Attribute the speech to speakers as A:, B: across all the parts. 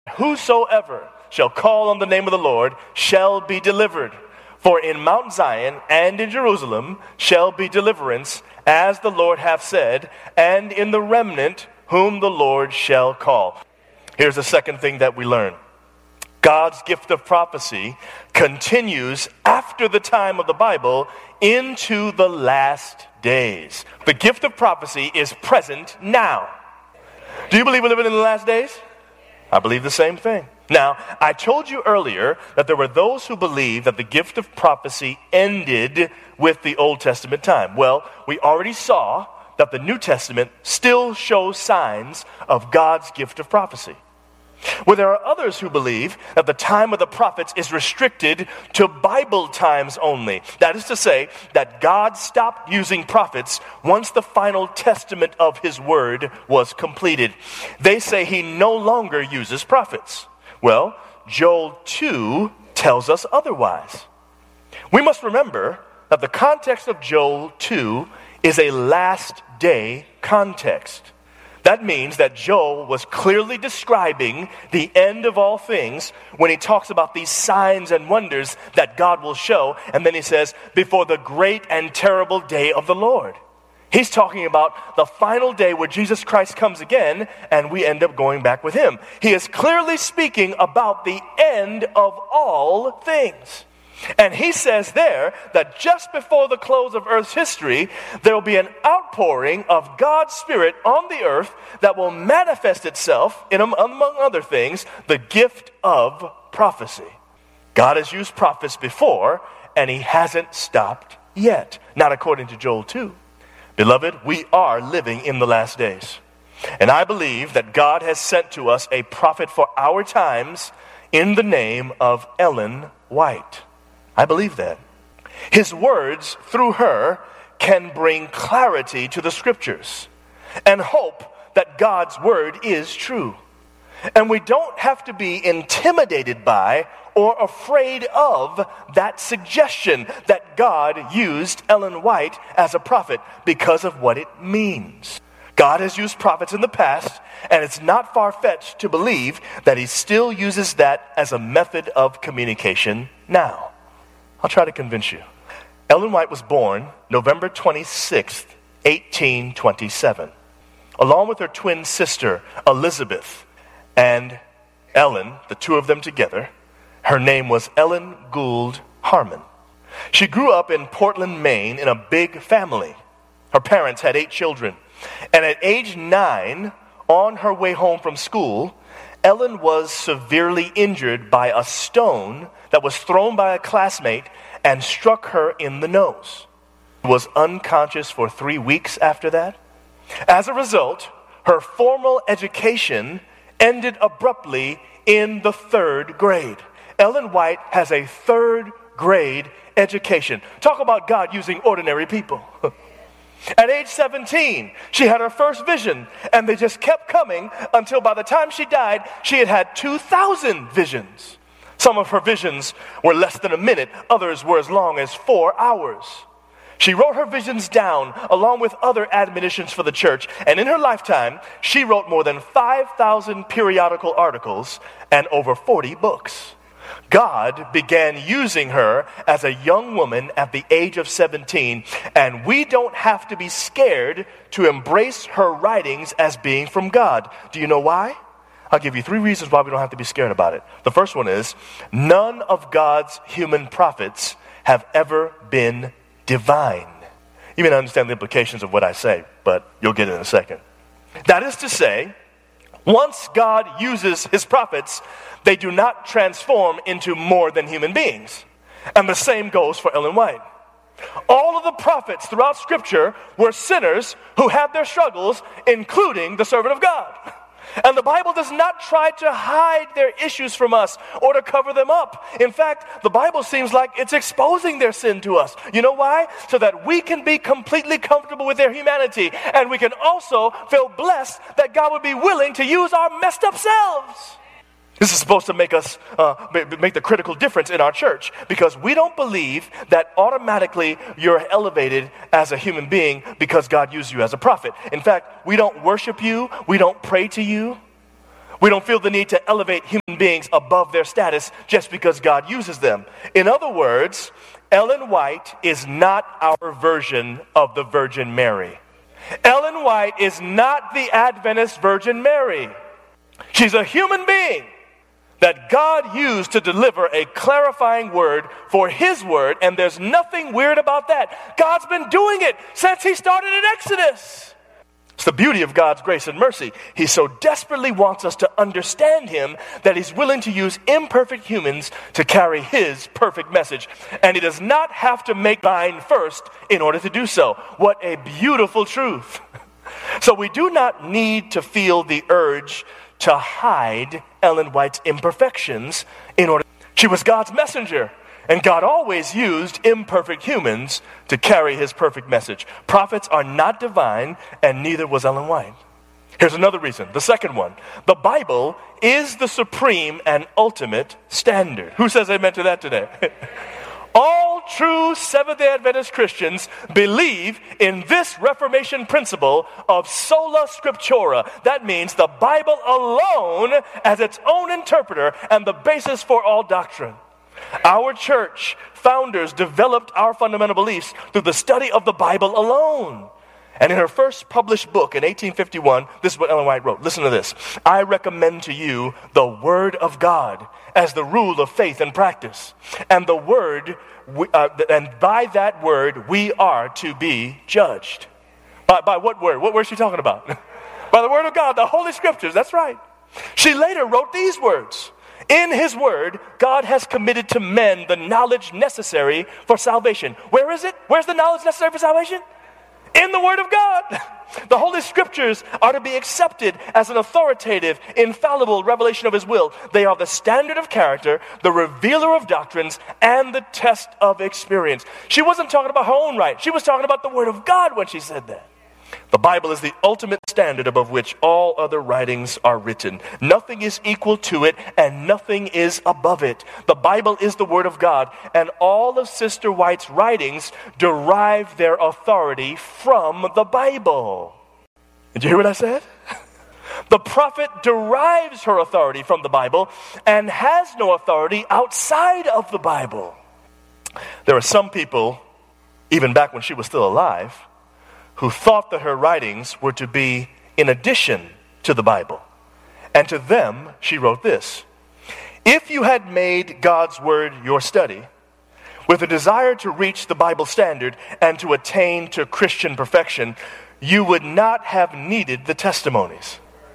A: Whosoever shall call on the name of the Lord shall be delivered. For in Mount Zion and in Jerusalem shall be deliverance, as the Lord hath said, and in the remnant whom the Lord shall call. Here's the second thing that we learn. God's gift of prophecy continues after the time of the Bible into the last days. The gift of prophecy is present now. Do you believe we're living in the last days? I believe the same thing. Now, I told you earlier that there were those who believed that the gift of prophecy ended with the Old Testament time. Well, we already saw that the New Testament still shows signs of God's gift of prophecy. Well, there are others who believe that the time of the prophets is restricted to Bible times only. That is to say, that God stopped using prophets once the final testament of his word was completed. They say he no longer uses prophets. Well, Joel 2 tells us otherwise. We must remember that the context of Joel 2 is a last day context. That means that Joel was clearly describing the end of all things when he talks about these signs and wonders that God will show. And then he says, before the great and terrible day of the Lord. He's talking about the final day where Jesus Christ comes again and we end up going back with him. He is clearly speaking about the end of all things. And he says there that just before the close of earth's history, there will be an outpouring of God's Spirit on the earth that will manifest itself in, among other things, the gift of prophecy. God has used prophets before, and he hasn't stopped yet. Not according to Joel 2. Beloved, we are living in the last days. And I believe that God has sent to us a prophet for our times in the name of Ellen White. I believe that. His words, through her, can bring clarity to the scriptures and hope that God's word is true. And we don't have to be intimidated by or afraid of that suggestion that God used Ellen White as a prophet because of what it means. God has used prophets in the past, and it's not far-fetched to believe that he still uses that as a method of communication now. I'll try to convince you. Ellen White was born November 26th, 1827, along with her twin sister, Elizabeth, and Ellen, the two of them together. Her name was Ellen Gould Harmon. She grew up in Portland, Maine, in a big family. Her parents had 8 children. And at age 9, on her way home from school, Ellen was severely injured by a stone that was thrown by a classmate and struck her in the nose. She was unconscious for 3 weeks after that. As a result, her formal education ended abruptly in the 3rd grade. Ellen White has a 3rd grade education. Talk about God using ordinary people. At age 17, she had her first vision, and they just kept coming until by the time she died, she had had 2,000 visions. Some of her visions were less than a minute, others were as long as 4 hours. She wrote her visions down along with other admonitions for the church, and in her lifetime, she wrote more than 5,000 periodical articles and over 40 books. God began using her as a young woman at the age of 17, and we don't have to be scared to embrace her writings as being from God. Do you know why? I'll give you 3 reasons why we don't have to be scared about it. The first one is, none of God's human prophets have ever been divine. You may not understand the implications of what I say, but you'll get it in a second. That is to say, once God uses his prophets, they do not transform into more than human beings. And the same goes for Ellen White. All of the prophets throughout Scripture were sinners who had their struggles, including the servant of God. And the Bible does not try to hide their issues from us or to cover them up. In fact, the Bible seems like it's exposing their sin to us. You know why? So that we can be completely comfortable with their humanity, and we can also feel blessed that God would be willing to use our messed up selves. This is supposed to make us make the critical difference in our church, because we don't believe that automatically you're elevated as a human being because God used you as a prophet. In fact, we don't worship you. We don't pray to you. We don't feel the need to elevate human beings above their status just because God uses them. In other words, Ellen White is not our version of the Virgin Mary. Ellen White is not the Adventist Virgin Mary. She's a human being that God used to deliver a clarifying word for His word, and there's nothing weird about that. God's been doing it since He started in Exodus. It's the beauty of God's grace and mercy. He so desperately wants us to understand Him that He's willing to use imperfect humans to carry His perfect message. And He does not have to make thine first in order to do so. What a beautiful truth. So we do not need to feel the urge to hide Ellen White's imperfections in order. She was God's messenger. And God always used imperfect humans to carry His perfect message. Prophets are not divine, and neither was Ellen White. Here's another reason, the second one. The Bible is the supreme and ultimate standard. Who says amen to that today? All true Seventh-day Adventist Christians believe in this Reformation principle of sola scriptura. That means the Bible alone as its own interpreter and the basis for all doctrine. Our church founders developed our fundamental beliefs through the study of the Bible alone. And in her first published book in 1851, this is what Ellen White wrote. Listen to this. I recommend to you the Word of God as the rule of faith and practice. And the Word, and by that Word, we are to be judged. By what Word? What word is she talking about? By the Word of God, the Holy Scriptures. That's right. She later wrote these words. In His Word, God has committed to men the knowledge necessary for salvation. Where is it? Where's the knowledge necessary for salvation? In the Word of God. The Holy Scriptures are to be accepted as an authoritative, infallible revelation of His will. They are the standard of character, the revealer of doctrines, and the test of experience. She wasn't talking about her own right. She was talking about the Word of God when she said that. The Bible is the ultimate standard above which all other writings are written. Nothing is equal to it, and nothing is above it. The Bible is the Word of God, and all of Sister White's writings derive their authority from the Bible. Did you hear what I said? The prophet derives her authority from the Bible and has no authority outside of the Bible. There are some people, even back when she was still alive, who thought that her writings were to be in addition to the Bible. And to them, she wrote this. If you had made God's Word your study, with a desire to reach the Bible standard and to attain to Christian perfection, you would not have needed the testimonies.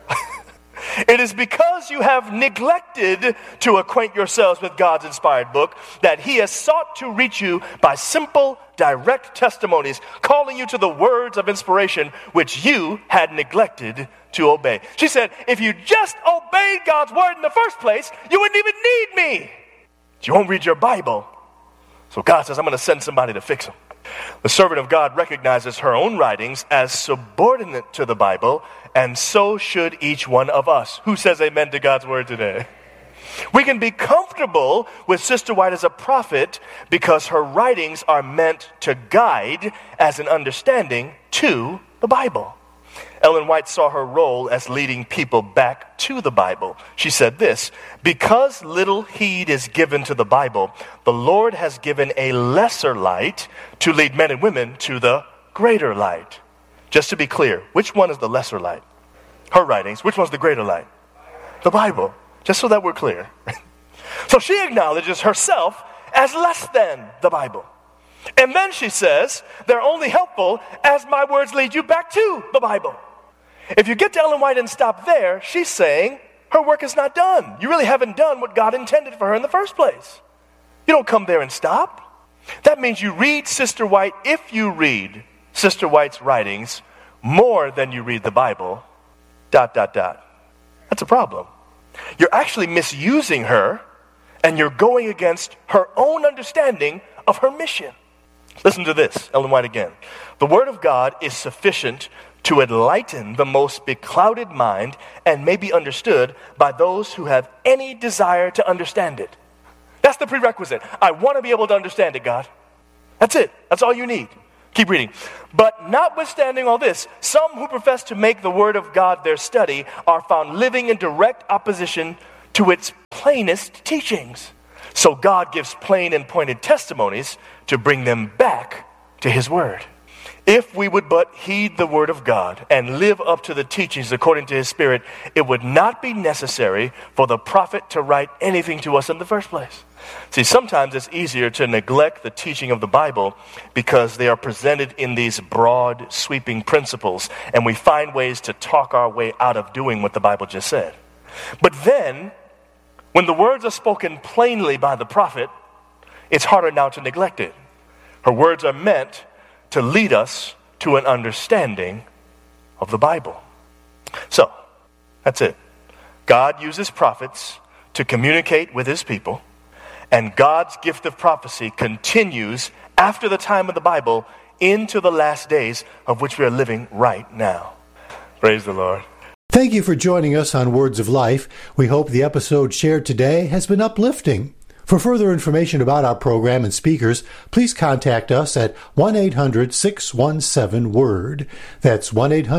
A: It is because you have neglected to acquaint yourselves with God's inspired book that He has sought to reach you by simple, direct testimonies, calling you to the words of inspiration which you had neglected to obey. She said, if you just obeyed God's word in the first place, you wouldn't even need me. You won't read your Bible. So God says, I'm going to send somebody to fix them. The servant of God recognizes her own writings as subordinate to the Bible, and so should each one of us. Who says amen to God's word today? We can be comfortable with Sister White as a prophet because her writings are meant to guide as an understanding to the Bible. Ellen White saw her role as leading people back to the Bible. She said this, because little heed is given to the Bible, the Lord has given a lesser light to lead men and women to the greater light. Just to be clear, which one is the lesser light? Her writings. Which one's the greater light? The Bible. Just so that we're clear. So she acknowledges herself as less than the Bible. And then she says, they're only helpful as my words lead you back to the Bible. If you get to Ellen White and stop there, she's saying her work is not done. You really haven't done what God intended for her in the first place. You don't come there and stop. That means you read Sister White, if you read Sister White's writings more than you read the Bible, ... That's a problem. You're actually misusing her, and you're going against her own understanding of her mission. Listen to this, Ellen White again. The Word of God is sufficient to enlighten the most beclouded mind and may be understood by those who have any desire to understand it. That's the prerequisite. I want to be able to understand it, God. That's it. That's all you need. Keep reading. But notwithstanding all this, some who profess to make the word of God their study are found living in direct opposition to its plainest teachings. So God gives plain and pointed testimonies to bring them back to his word. If we would but heed the word of God and live up to the teachings according to his Spirit, it would not be necessary for the prophet to write anything to us in the first place. See, sometimes it's easier to neglect the teaching of the Bible because they are presented in these broad, sweeping principles, and we find ways to talk our way out of doing what the Bible just said. But then, when the words are spoken plainly by the prophet, it's harder now to neglect it. Her words are meant to lead us to an understanding of the Bible. So, that's it. God uses prophets to communicate with his people, and God's gift of prophecy continues after the time of the Bible into the last days of which we are living right now. Praise the Lord.
B: Thank you for joining us on Words of Life. We hope the episode shared today has been uplifting. For further information about our program and speakers, please contact us at 1-800-617-WORD. That's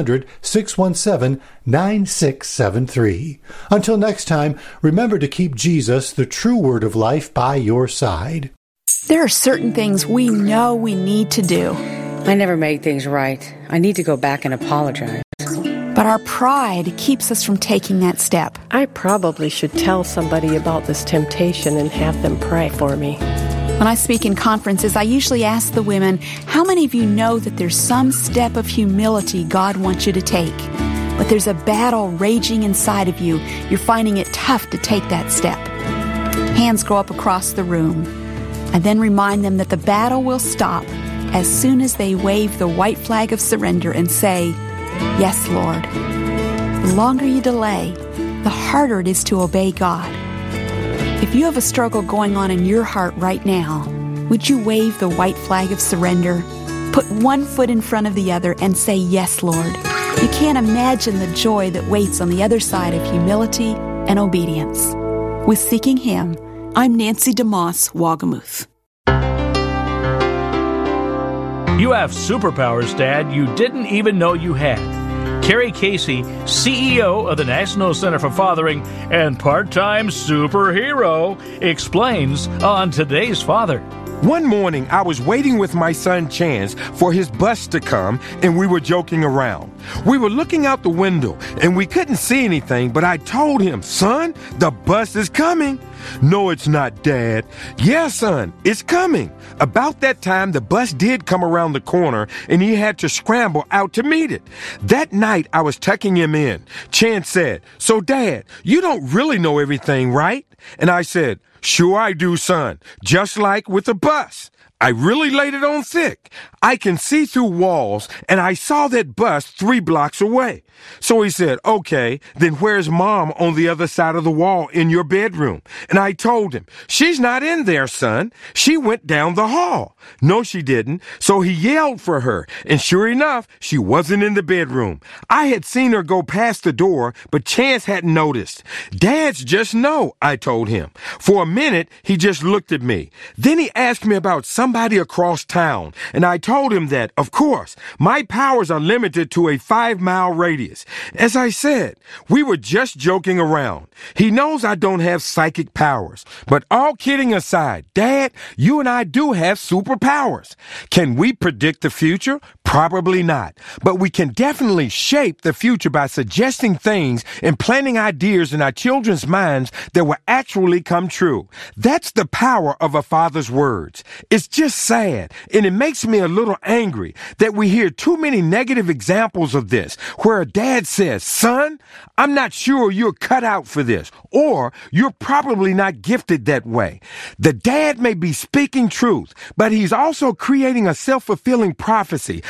B: 1-800-617-9673. Until next time, remember to keep Jesus, the true Word of Life, by your side.
C: There are certain things we know we need to do.
D: I never made things right. I need to go back and apologize.
C: But our pride keeps us from taking that step.
E: I probably should tell somebody about this temptation and have them pray for me.
C: When I speak in conferences, I usually ask the women, how many of you know that there's some step of humility God wants you to take? But there's a battle raging inside of you. You're finding it tough to take that step. Hands go up across the room. And then remind them that the battle will stop as soon as they wave the white flag of surrender and say, "Yes, Lord." The longer you delay, the harder it is to obey God. If you have a struggle going on in your heart right now, would you wave the white flag of surrender? Put one foot in front of the other and say, "Yes, Lord." You can't imagine the joy that waits on the other side of humility and obedience. With Seeking Him, I'm Nancy DeMoss, Wagamuth.
F: You have superpowers, Dad, you didn't even know you had. Carrie Casey, CEO of the National Center for Fathering and part-time superhero, explains on Today's Father.
G: One morning, I was waiting with my son Chance for his bus to come, and we were joking around. We were looking out the window, and we couldn't see anything, but I told him, "Son, the bus is coming." "No, it's not, Dad." "Yeah, son, it's coming." About that time, the bus did come around the corner, and he had to scramble out to meet it. That night, I was tucking him in. Chance said, "So, Dad, you don't really know everything, right?" And I said, "Sure I do, son, just like with the bus. I really laid it on thick. I can see through walls, and I saw that bus 3 blocks away." So he said, "Okay, then where's Mom on the other side of the wall in your bedroom?" And I told him, "She's not in there, son. She went down the hall." "No, she didn't." So he yelled for her, and sure enough, she wasn't in the bedroom. I had seen her go past the door, but Chance hadn't noticed. "Dads just know," I told him. For a minute, he just looked at me. Then he asked me about somebody across town, and I told him that, of course, my powers are limited to a 5-mile radius. As I said, we were just joking around. He knows I don't have psychic powers. But all kidding aside, Dad, you and I do have superpowers. Can we predict the future? Probably not. But we can definitely shape the future by suggesting things and planting ideas in our children's minds that will actually come true. That's the power of a father's words. It's just sad, and it makes me a little angry that we hear too many negative examples of this, where a dad says, "Son, I'm not sure you're cut out for this," or "You're probably not gifted that way." The dad may be speaking truth, but he's also creating a self-fulfilling prophecy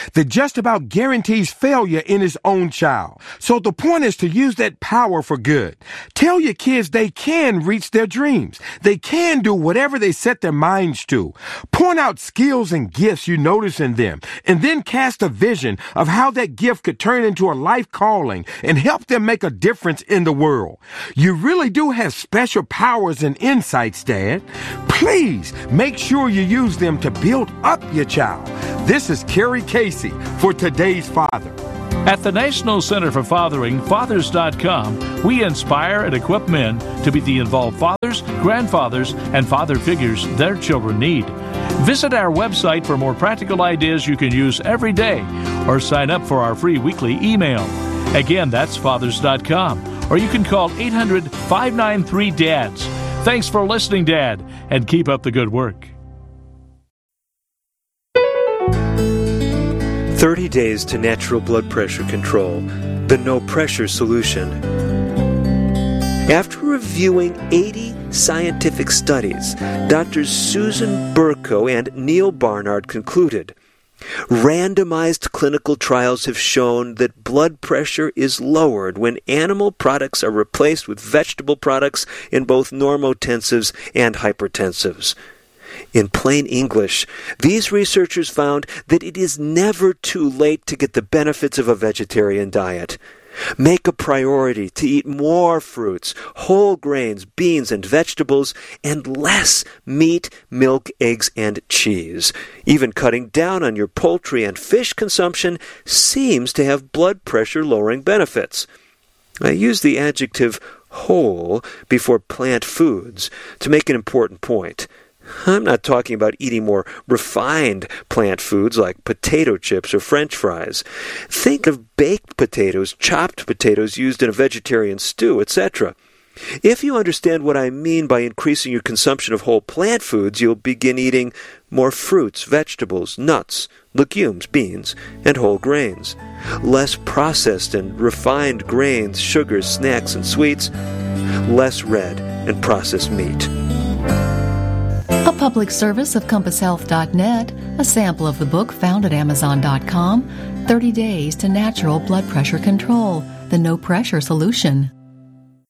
G: that just about guarantees failure in his own child. So the point is to use that power for good. Tell your kids they can reach their dreams. They can do whatever they set their minds to. Point out skills and gifts you notice in them, and then cast a vision of how that gift could turn into a life calling and help them make a difference in the world. You really do have special powers and insights, Dad. Please make sure you use them to build up your child. This is Kerry Casey for Today's Father.
F: At the National Center for Fathering, Fathers.com, we inspire and equip men to be the involved fathers, grandfathers, and father figures their children need. Visit our website for more practical ideas you can use every day, or sign up for our free weekly email. Again, that's Fathers.com, or you can call 800-593-DADS. Thanks for listening, Dad, and keep up the good work.
H: 30 Days to Natural Blood Pressure Control, the No Pressure Solution. After reviewing 80 scientific studies, Drs. Susan Burko and Neil Barnard concluded, randomized clinical trials have shown that blood pressure is lowered when animal products are replaced with vegetable products in both normotensives and hypertensives. In plain English, these researchers found that it is never too late to get the benefits of a vegetarian diet. Make a priority to eat more fruits, whole grains, beans, and vegetables, and less meat, milk, eggs, and cheese. Even cutting down on your poultry and fish consumption seems to have blood pressure lowering benefits. I use the adjective whole before plant foods to make an important point. I'm not talking about eating more refined plant foods like potato chips or French fries. Think of baked potatoes, chopped potatoes used in a vegetarian stew, etc. If you understand what I mean by increasing your consumption of whole plant foods, you'll begin eating more fruits, vegetables, nuts, legumes, beans, and whole grains. Less processed and refined grains, sugars, snacks, and sweets. Less red and processed meat.
I: A public service of CompassHealth.net, a sample of the book found at Amazon.com, 30 Days to Natural Blood Pressure Control, the No Pressure Solution.